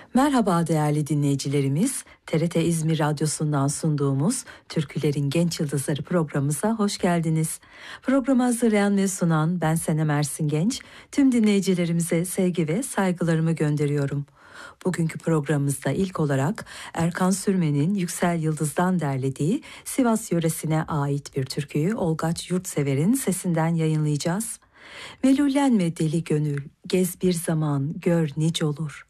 Merhaba değerli dinleyicilerimiz, TRT İzmir Radyosu'ndan sunduğumuz Türkülerin Genç Yıldızları programımıza hoş geldiniz. Programı hazırlayan ve sunan ben Senem Ersin Genç, tüm dinleyicilerimize sevgi ve saygılarımı gönderiyorum. Bugünkü programımızda ilk olarak Erkan Sürmen'in Yüksel Yıldız'dan derlediği Sivas yöresine ait bir türküyü Olgaç Yurtsever'in sesinden yayınlayacağız. Melullenme deli gönül, gez bir zaman, gör nice olur.